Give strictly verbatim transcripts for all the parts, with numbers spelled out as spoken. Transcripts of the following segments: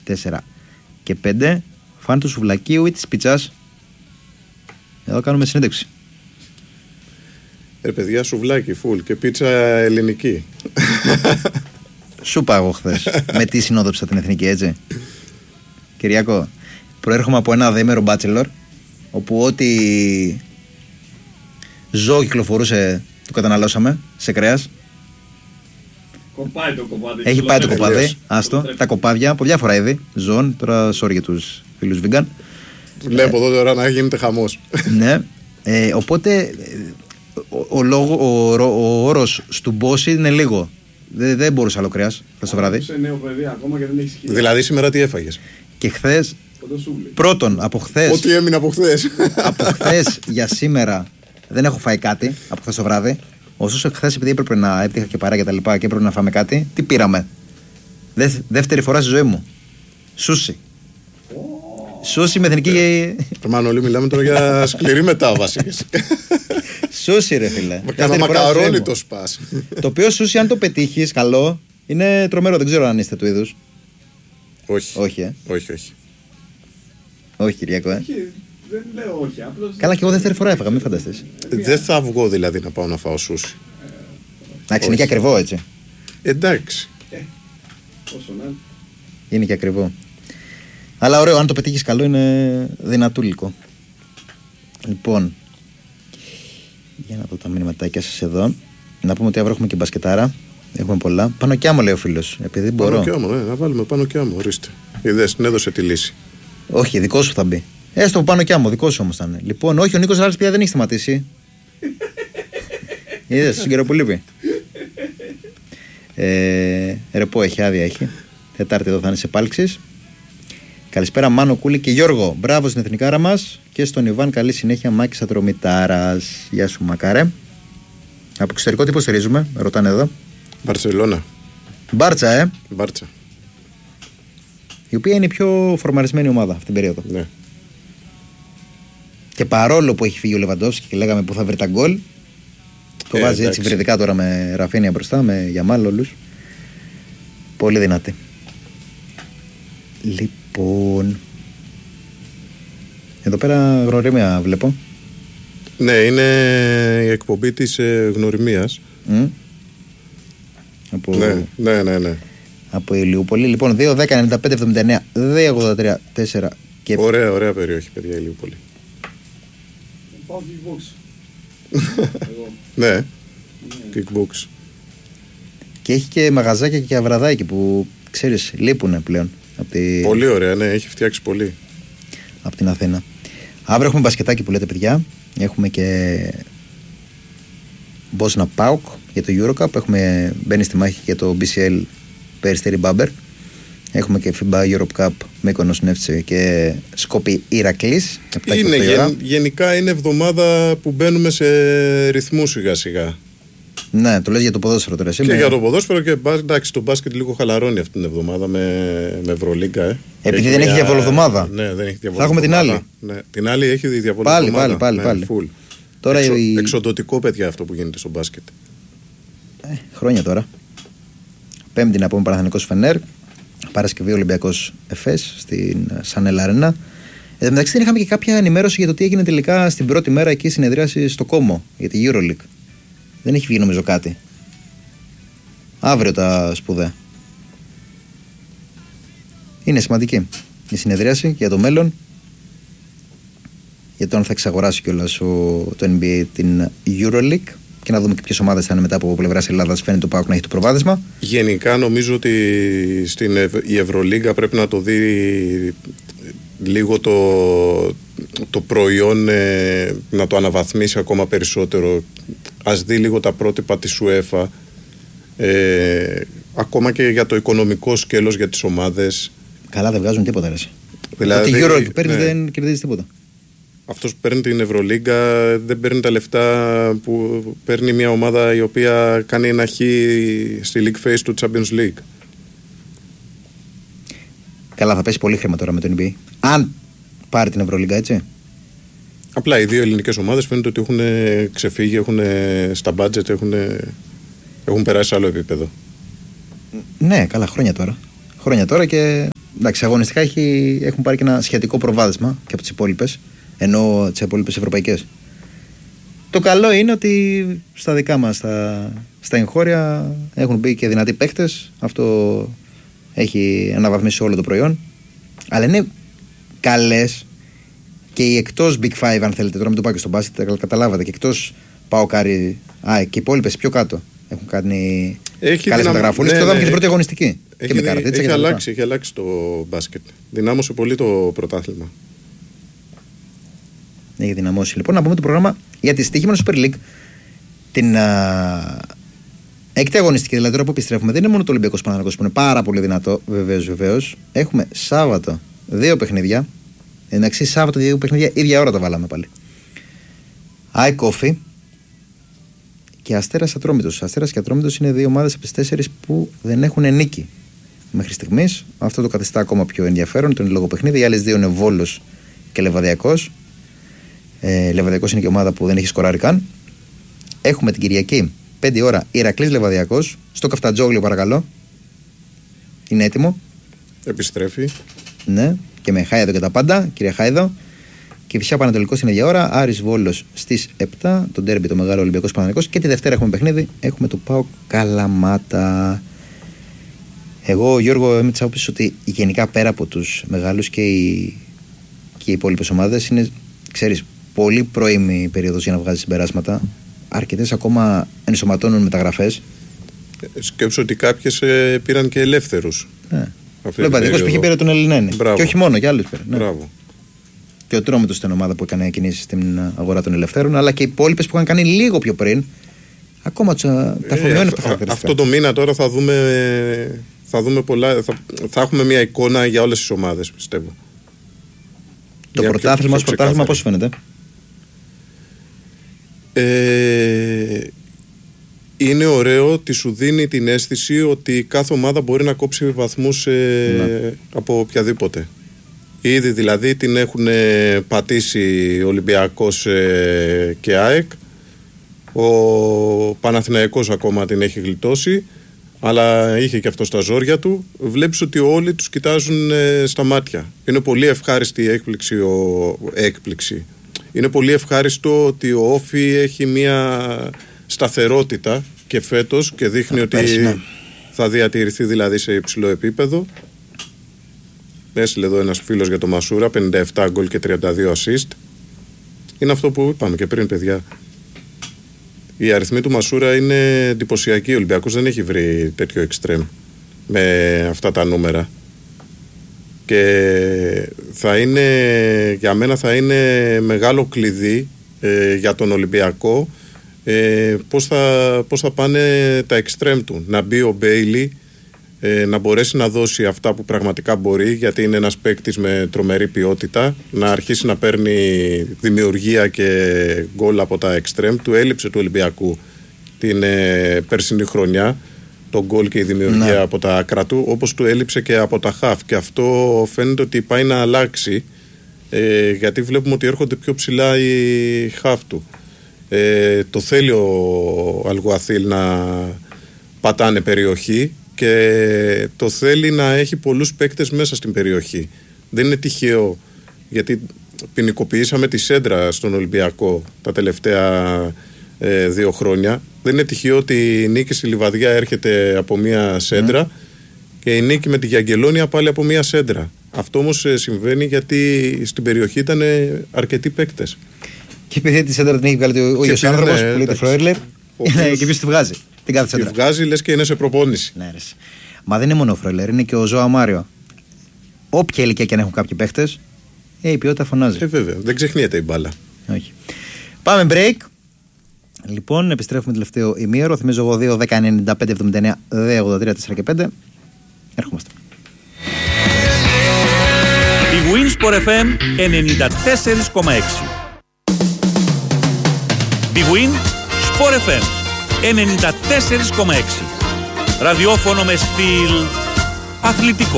τέσσερα και πέντε. Φαν του σουβλακίου ή της πίτσας? Εδώ κάνουμε συνέντευξη. Ε, παιδιά, σουβλάκι, φουλ και πίτσα ελληνική. Σου πάω εγώ χθες. Με τι συνόδεψα την εθνική, έτσι. Κυριακό, προέρχομαι από ένα δέημερο μπάτσελορ, όπου ό,τι ζώο κυκλοφορούσε το καταναλώσαμε σε κρέας. Κοπάει το κοπάδι. Έχει πάει το κοπάδι, άστο. Τα κοπάδια από διάφορα είδη ζώων. Τώρα, sorry για τους φίλους vegan. Βλέπω εδώ τώρα να γίνεται χαμός. Ναι. Ε, οπότε ο, ο, λόγο, ο, ο όρος στου μπόση είναι λίγο. Δεν, δεν μπορούσα άλλο κρέας χθες το βράδυ. Είσαι νέο παιδί ακόμα και δεν έχεις χιλιά. Δηλαδή σήμερα τι έφαγες? Και χθες. Πρώτον, από χθες. Ό,τι έμεινε από χθες. Από χθες για σήμερα δεν έχω φάει κάτι. Από χθες το βράδυ. Ωστόσο, χθες επειδή έπρεπε να έτυχα και παρά και τα λοιπά και έπρεπε να φάμε κάτι, τι πήραμε? Δε, δεύτερη φορά στη ζωή μου. Σούσι. Oh. Σούσι με εθνική. Μανώλη, μιλάμε τώρα για σκληρή μετάβαση. Σούσι, ρε φίλε. Με κάνα μακαρόνι το σπάς. Το οποίο σούσι, αν το πετύχεις καλό, είναι τρομερό. Δεν ξέρω αν είστε του είδους. Όχι. Όχι, ε. όχι, όχι. Όχι, Κυριακό, ε. Όχι, δεν λέω όχι. Απλώς καλά, και εγώ δεύτερη φορά έφαγα, μην φανταστείς. Δεν θα βγω δηλαδή να πάω να φάω σούσι. Εντάξει, είναι και ακριβό, έτσι. Εντάξει. Ε, όσο να. Είναι και ακριβό. Αλλά ωραίο, αν το πετύχεις καλό, είναι δυνατούλικο. Λοιπόν, για να δω τα μηνυματάκια σας εδώ. Να πούμε ότι αύριο έχουμε και μπασκετάρα. Έχουμε πολλά. Πάνω κι άμμο, λέει ο φίλος. Επειδή μπορώ. Πάνω κι άμμο, ναι, να βάλουμε πάνω κι άμμο. Ορίστε. Είδες, την έδωσε τη λύση. Όχι, δικό σου θα μπει. Έστω πάνω κι άμμο, δικό σου όμως θα είναι. Λοιπόν, όχι, ο Νίκος Ράλης πια δεν έχει σταματήσει. Είδες, στον καιρό που λείπει. Ε, ρεπό έχει, άδεια έχει. Τετάρτη εδώ θα είναι σε επάλξεις. Καλησπέρα Μάνο, Κούλη και Γιώργο. Μπράβο στην εθνικάρα μας. Και στον Ιβάν καλή συνέχεια, Μάκης Ατρομητάρας. Γεια σου Μακάρε. Από εξωτερικό τι υποστηρίζουμε, ρωτάνε εδώ. Μπαρσελόνα. Μπάρτσα, ε. Μπάρτσα. Η οποία είναι η πιο φορμαρισμένη ομάδα αυτήν την περίοδο. Ναι. Και παρόλο που έχει φύγει ο Λεβαντόφσκι και λέγαμε που θα βρει τα γκολ, το ε, βάζει εντάξει. έτσι βρετικά τώρα με Ραφίνια μπροστά, με Γιαμάλ όλους. Πολύ δυνατή. Λοιπόν, εδώ πέρα γνωρίμια βλέπω. Ναι, είναι η εκπομπή της ε, γνωριμίας. Mm. Από... Ναι, ναι, ναι, ναι. Από Ηλιούπολη. Λοιπόν, δύο δέκα ενενήντα πέντε εβδομήντα εννέα δύο ογδόντα τρία τέσσερα και... Ωραία, ωραία περιοχή, παιδιά, Ηλιούπολη. Πάω kickbox. Ναι, kickbox. Και έχει και μαγαζάκια και αβραδάκι που, ξέρεις, λείπουνε πλέον από τη... Πολύ ωραία, ναι, έχει φτιάξει πολύ. Από την Αθήνα. Αύριο έχουμε μπασκετάκι που λέτε, παιδιά. Έχουμε και Bosna Pauk για το Eurocup. Έχουμε μπαίνει στη μάχη για το μπι σι ελ Περιστέρι Μπάμπερ. Έχουμε και FIBA Europe Cup Μύκονος Νεύτσε και Σκόπι Ηρακλής. Είναι, γεν, γενικά είναι εβδομάδα που μπαίνουμε σε ρυθμού σιγά σιγά. Ναι, το λες για το ποδόσφαιρο τώρα εσύ. Και με... για το ποδόσφαιρο και εντάξει, το μπάσκετ λίγο χαλαρώνει αυτή την εβδομάδα με, με Ευρωλίγκα. Ε. Επειδή δεν έχει διαβολοβδομάδα. Ναι, δεν έχει διαβολοβδομάδα. Θα έχουμε την άλλη. Ναι, την άλλη έχει διαβολοβδομάδα. Πάλι, πάλι, πάλι. Ναι, πάλι. Full. Τώρα Εξο, η... Εξοδοτικό, παιδιά, αυτό που γίνεται στο μπάσκετ. Ε, χρόνια τώρα. Πέμπτη να πούμε Παναθηναϊκός Φενέρ. Παρασκευή Ολυμπιακός Εφές στην Σανέλ Αρένα. Εν τω μεταξύ δεν είχαμε και κάποια ενημέρωση για το τι έγινε τελικά στην πρώτη μέρα εκεί συνεδρίαση στο Κόμο για τη EuroLeague. Δεν έχει βγει νομίζω κάτι. Αύριο τα σπουδαία. Είναι σημαντική η συνεδρίαση για το μέλλον. Για το αν θα εξαγοράσει κιόλας το εν μπι έι την EuroLeague. Και να δούμε και ποιες ομάδες θα είναι μετά από πλευράς Ελλάδας. Φαίνεται το ΠΑΟΚ να έχει το προβάδισμα. Γενικά νομίζω ότι στην Ευ... η Ευρωλίγκα πρέπει να το δει λίγο το, το προϊόν, ε, να το αναβαθμίσει ακόμα περισσότερο. Ας δει λίγο τα πρότυπα της UEFA, ε, ακόμα και για το οικονομικό σκέλος για τις ομάδες. Καλά, δεν βγάζουν τίποτα ρε. Δηλαδή, ότι η Euro παίρνει ναι. δεν κερδίζει τίποτα. Αυτός που παίρνει την Ευρωλίγκα δεν παίρνει τα λεφτά που παίρνει μια ομάδα η οποία κάνει ένα χ στη League Phase του Champions League. Καλά, θα πέσει πολύ χρήμα τώρα με το εν μπι έι. Αν πάρει την Ευρωλίγκα, έτσι. Απλά οι δύο ελληνικές ομάδες φαίνεται ότι έχουν ξεφύγει, έχουν στα budget, έχουν, έχουν περάσει σε άλλο επίπεδο. Ναι, καλά, χρόνια τώρα. Χρόνια τώρα και εντάξει, αγωνιστικά έχει, έχουν πάρει και ένα σχετικό προβάδισμα και από τις υπόλοιπες, ενώ τις υπόλοιπες ευρωπαϊκές. Το καλό είναι ότι στα δικά μας, στα, στα εγχώρια, έχουν μπει και δυνατοί παίκτες. Αυτό έχει αναβαθμίσει όλο το προϊόν. Αλλά είναι καλές και οι εκτός Big Five, αν θέλετε, τώρα μην το πάω και στον μπάσκετ, καταλάβατε, και εκτός πάω κάρι, α, και οι υπόλοιπες πιο κάτω έχουν κάνει καλές μεταγραφούλες. Και το δάμε και την πρώτη αγωνιστική. Έχει, και κάρτη, έτσι, έχει, αλλάξει, έχει αλλάξει το μπάσκετ. Δυνάμωσε πολύ το πρωτάθλημα. Έχει δυναμώσει. Λοιπόν, να πούμε το πρόγραμμα για τη στοίχημα Super League. Την α, έκτη αγωνιστική, δηλαδή τώρα που επιστρέφουμε, δεν είναι μόνο το Ολυμπιακός Παναθηναϊκός που είναι πάρα πολύ δυνατό, βεβαίως, βεβαίως. Έχουμε Σάββατο δύο παιχνίδια. Εντάξει, Σάββατο δύο παιχνίδια, ίδια ώρα τα βάλαμε πάλι. ΑΕΚ Όφη και Αστέρας Ατρόμητος. Αστέρας και Ατρόμητος είναι δύο ομάδες από τις τέσσερις που δεν έχουν νίκη μέχρι στιγμής. Αυτό το καθιστά ακόμα πιο ενδιαφέρον. Το είναι λόγο παιχνίδι. Οι άλλες δύο είναι Βόλος και Λεβαδιακός. Ε, Λεβαδιακός είναι και ομάδα που δεν έχει σκοράρει καν. Έχουμε την Κυριακή πέντε ώρα Ηρακλής Λεβαδιακός. Στο Καφτατζόγλιο, παρακαλώ. Είναι έτοιμο. Επιστρέφει. Ναι, και με Χάιδο και τα πάντα. Κύριε Χάιδο. Και φυσικά Πανατολικός είναι για ώρα. Άρης Βόλος στις επτά. Το ντέρμπι, το μεγάλο Ολυμπιακός Παναθηναϊκός. Και τη Δευτέρα έχουμε παιχνίδι. Έχουμε το ΠΑΟΚ Καλαμάτα. Εγώ, Γιώργο, είμαι της άποψης ότι γενικά πέρα από τους μεγάλους και οι, και οι υπόλοιπες ομάδες είναι, ξέρεις, πολύ πρώιμη περίοδος για να βγάζει συμπεράσματα. Αρκετές ακόμα ενσωματώνουν μεταγραφές. Σκέψω ότι κάποιες ε, πήραν και ελεύθερους. Ναι. Λεβαδιακός που είχε πήρε τον Ελληνένη. Και όχι μόνο, και άλλους πήρε. Ναι. Μπράβο. Και ο Τρόμητος ήταν ομάδα που έκανε κινήσεις στην αγορά των ελευθέρων, αλλά και οι υπόλοιπες που είχαν κάνει λίγο πιο πριν. Ακόμα τα αφομοιώνει αυτά τα χαρακτηριστικά. Αυτό το μήνα τώρα θα δούμε, θα δούμε πολλά. Θα, θα έχουμε μια εικόνα για όλες τις ομάδες, πιστεύω. Το πρωτάθλημα ως πρωτάθλημα πώς φαίνεται? Ε, είναι ωραίο ότι σου δίνει την αίσθηση ότι κάθε ομάδα μπορεί να κόψει βαθμούς ε, από οποιαδήποτε. Ήδη δηλαδή την έχουν πατήσει Ολυμπιακός ε, και ΑΕΚ. Ο Παναθηναϊκός ακόμα την έχει γλιτώσει, αλλά είχε και αυτό στα ζόρια του. Βλέπεις ότι όλοι τους κοιτάζουν ε, στα μάτια. Είναι πολύ ευχάριστη η έκπληξη, ο, έκπληξη. Είναι πολύ ευχάριστο ότι ο Όφη έχει μια σταθερότητα και φέτος και δείχνει ότι πέρσι, ναι, θα διατηρηθεί δηλαδή σε υψηλό επίπεδο. Έστειλε εδώ ένας φίλος για το Μασούρα, πενήντα επτά γκολ και τριάντα δύο assist. Είναι αυτό που είπαμε και πριν, παιδιά. Η αριθμή του Μασούρα είναι εντυπωσιακή. Ο Ολυμπιακός δεν έχει βρει τέτοιο εξτρέμ με αυτά τα νούμερα. Και θα είναι, για μένα θα είναι μεγάλο κλειδί ε, για τον Ολυμπιακό ε, πώς, θα, πώς θα πάνε τα εξτρέμ του. Να μπει ο Μπέιλι, ε, να μπορέσει να δώσει αυτά που πραγματικά μπορεί, γιατί είναι ένας παίκτης με τρομερή ποιότητα, να αρχίσει να παίρνει δημιουργία και γκολ από τα εξτρέμ. Του έλειψε του Ολυμπιακού την ε, περσινή χρονιά το γκολ και η δημιουργία, ναι, από τα άκρα του, όπως του έλειψε και από τα χαφ, και αυτό φαίνεται ότι πάει να αλλάξει, ε, γιατί βλέπουμε ότι έρχονται πιο ψηλά οι χαφ του. Ε, το θέλει ο Αλγουαθίλ να πατάνε περιοχή και το θέλει να έχει πολλούς παίκτες μέσα στην περιοχή. Δεν είναι τυχαίο, γιατί ποινικοποιήσαμε τη σέντρα στον Ολυμπιακό τα τελευταία ε, δύο χρόνια. Δεν είναι τυχαίο ότι η νίκη στη Λιβαδιά έρχεται από μια σέντρα, mm. και η νίκη με τη Γιαγγελόνια πάλι από μια σέντρα. Αυτό όμως ε, συμβαίνει γιατί στην περιοχή ήταν αρκετοί παίκτες. Και επειδή τη σέντρα την έχει βγάλει ο ίδιος άνθρωπος που λέει τη Φρόιρλερ, και ποιος τη βγάζει την κάθε σέντρα. Τη βγάζει, λες και είναι σε προπόνηση. Ναι, ρε. Μα δεν είναι μόνο ο Φρόιρλερ, είναι και ο Ζωά Μάριο. Όποια ηλικία και αν έχουν κάποιοι παίκτες, ε, η ποιότητα φωνάζει. Ε, βέβαια, δεν ξεχνιέται η μπάλα. Όχι. Πάμε break. Λοιπόν, επιστρέφουμε τελευταίο ημίωρο. Θυμίζω εγώ δύο δέκα ενενήντα πέντε εβδομήντα εννέα δύο ογδόντα τρία τέσσερα και πέντε. Έρχομαστε. Η Winsport εφ εμ ενενήντα τέσσερα κόμμα έξι. Η Winsport εφ εμ ενενήντα τέσσερα κόμμα έξι. Ραδιόφωνο με στυλ αθλητικό.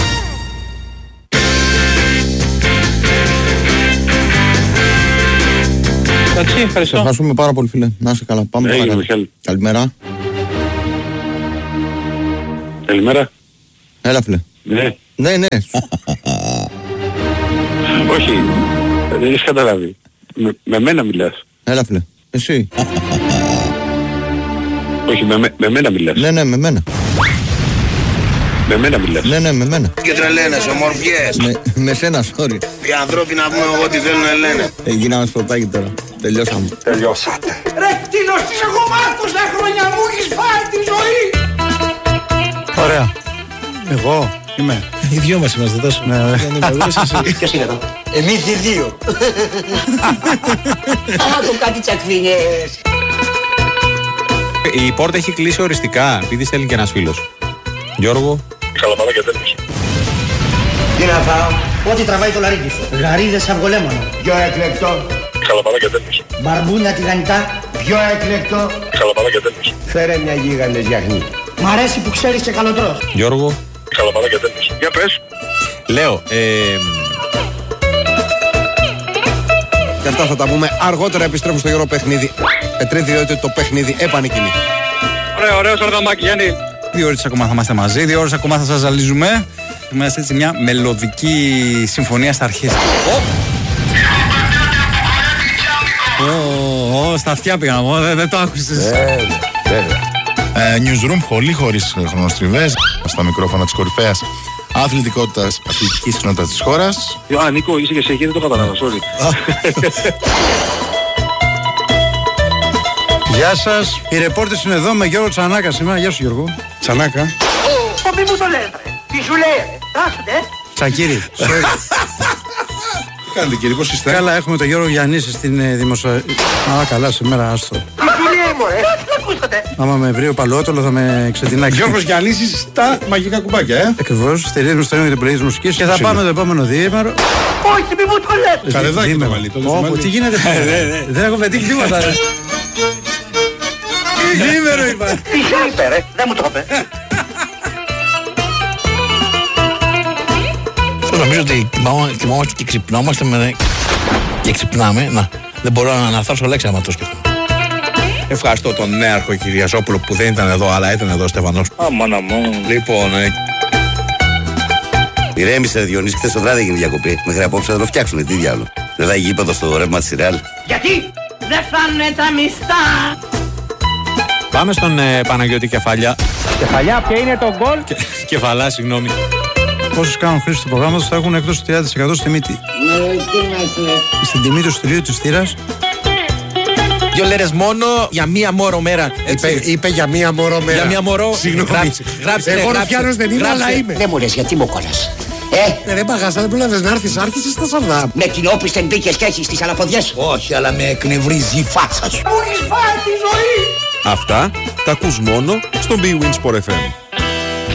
Εντάξει, ευχαριστώ. Ευχαριστούμε πάρα πολύ, φίλε. Να είσαι καλά. Πάμε hey, καλά. Καλημέρα. Καλημέρα. Έλα, φίλε. Ναι. Ναι, ναι. Όχι, δεν έχεις καταλάβει. Με, με μένα μιλάς. Έλα φίλε, εσύ. Όχι, με, με, με μένα μιλάς. Ναι, ναι, με μένα. Με μένα μιλάς. Ναι, ναι, με μένα. Και τρελαίνες, ομορφιές. Με, με σένα, sorry. Οι ανθρώποι να πούμε εγώ τι θέλουν να λένε. Ε, γίναμε σπορτάκι τώρα. Τελειώσαμε. Τελειώσατε. Ρε κτίνος της εγώ Μάρκος, τα χρόνια μου έχεις φάει τη ζωή. Ωραία. Εγώ είμαι. Οι δυο μας είμαστε τόσο. Ναι, ωραία. Ποιος είναι εδώ? Εμείς οι δύο. Άκου κάτι τσακβίνιες. Η πόρτα έχει κλείσει οριστικά, επειδή στέλνει και ένας φίλος. Γιώργο. Καλαμάτα και τέλος. Τι να φάω? Ό,τι τραβάει το λαρίκι σου. Γαρίδες αυγολέμονο. Πιο εκλεκτό. Καλαμάτα και τέλος. Μπαρμπούνια τηγανιτά. Πιο εκλεκτό. Καλαμάτα και τέλος. Φέρε μια γίγαντες γιαχνή. Μ' αρέσει που ξέρεις και καλοτρός. Γιώργο. Καλαμάτα και τέλος. Για πες. Λέω, ε, Και αυτά θα τα πούμε αργότερα. Επιστρέφω στο Γιώργο Παιχνίδι. Πετρίδη, διότι το παιχνίδι επανεκκινεί. Ωραία, ωραίο Σαρδαμάκη, Γιάννη. Δύο ώρες ακόμα θα είμαστε μαζί, δύο ώρες ακόμα θα σας ζαλίζουμε. Είμαστε έτσι μια μελωδική συμφωνία στα αρχές. Ω, στα αυτιά πήγα να πω, δεν το άκουσες. Newsroom, πολύ χωρίς χρονοστριβές. Στα μικρόφωνα της κορυφαίας αθλητικότητας, αθλητικής κοινότητας της χώρας. Α, Νίκο, είσαι και εσύ εκεί, δεν το κατάλαβα, sorry. Γεια σας, οι ρεπόρτες είναι εδώ με Γιώργο Τσανάκα σήμερα. Γεια σου Γιώργο. Τσανάκα. Ω, μη μου το λες ρε. Τι σου λέει ρε. Τάσετε. Τσακίρι. Τι κάνετε κύριε, πώς είστε? Καλά, έχουμε τον Γιώργο Γιαννίση στην ε, δημοσιο... Α, καλά, σήμερα άστο. Τι σου λέει μωρέ. Τι ακούσατε. Άμα με βρει ο Παλαιότολο θα με ξετινάξει. Γιώργος Γιαννίσης στα μαγικά κουμπάκια, ε! Ακριβώς, στηρίζουμε στο ίδιο την πλήρη της μουσικής και θα πάμε το επόμενο διήμερο. Όχι, μη μου το λες. Καρεδάκι το βαλί, το Όπο, τι γίνεται. Δεν έχω πετύχει τίποτα. Διήμερο είπα. Τι σου είπε ρε. Δεν μου το είπε. Νομίζω ότι κοιμόμαστε και ξυπνόμαστε με... και ξυπνάμε. Να, δεν μπορώ να αναφθάσω λέξη άμα το σκεφτώ. Ευχαριστώ τον νέαρχο Κυριαζόπουλο που δεν ήταν εδώ, αλλά ήταν εδώ ο Στεφανός. Αμάνα μου. Λοιπόν, ε... Ηρέμησε ρε Διονύση, χθες το βράδυ έγινε διακοπή. Μέχρι απόψε θα το φτιάξουνε, τι διάλο. Δεν θα γήπεδο στο ρεύμα της Ρεάλ. Γιατί δεν φάνε τα μισθά. πάμε στον ε, Παναγιώτη Κεφαλιά. Κεφαλιά, ποια είναι το γκολ? Ke, Κεφαλά, συγγνώμη. Όσους κάνουν χρήση του προγράμματος θα έχουν εκτός του τριάντα τοις εκατό στη μύτη. Στην τιμή του στηρίου της θύρας. Δύο λέρες μόνο για μία μόρο μέρα. Είπε, είπε για μία μόρο μέρα. Για μία μόρο. Συγγνώμη. Γράψε, γράψε, Εγώ γράψε, Ρουφιάνος δεν είμαι, γράψε. αλλά είμαι. Δεν μου λες γιατί μου κόλλας. Ε, Ε, ρε Παγάσα, δεν πρόλαβες να έρθεις, άρχισες στα Σαρδάμ. με την όπισθεν μπήκες και έχεις τις αναποδιές. Όχι, αλλά με εκνευρίζει η φάτσα σου. Μου έχεις φάει τη ζωή. Αυτά τα ακούς μόνο στο Big Win Sport εφ εμ.